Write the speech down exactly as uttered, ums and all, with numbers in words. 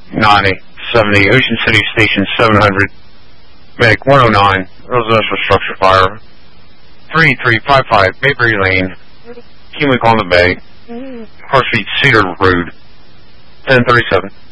ninety, seventy, Ocean City Station seven hundred, Medic one oh nine, residential structure fire, three three five five, Mayberry Lane, Keywick on the Bay, Crossfeet Cedar Road, ten thirty-seven.